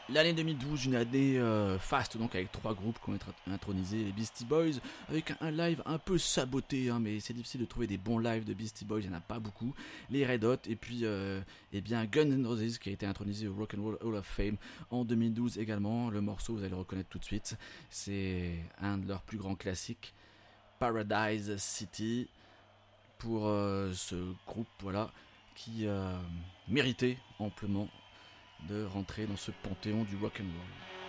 L'année 2012, une année faste, donc avec 3 groupes qui ont été intronisés, les Beastie Boys, avec un live un peu saboté, hein, mais c'est difficile de trouver des bons lives de Beastie Boys, il n'y en a pas beaucoup, les Red Hot, et puis eh bien Guns N' Roses qui a été intronisé au Rock and Roll Hall of Fame en 2012 également. Le morceau, vous allez le reconnaître tout de suite, c'est un de leurs plus grands classiques, Paradise City, pour ce groupe, voilà, qui méritait amplement de rentrer dans ce panthéon du rock'n'roll.